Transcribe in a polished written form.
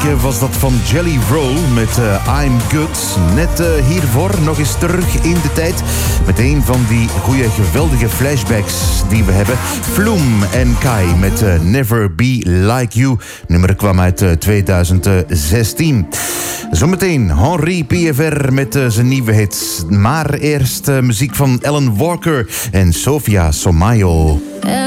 was dat van Jelly Roll met I'm Good. Net hiervoor nog eens terug in de tijd met een van die goede, geweldige flashbacks die we hebben. Flume en Kai met Never Be Like You. Nummer kwam uit 2016. Zometeen Henri PFR met zijn nieuwe hits. Maar eerst muziek van Alan Walker en Sofia Somayo.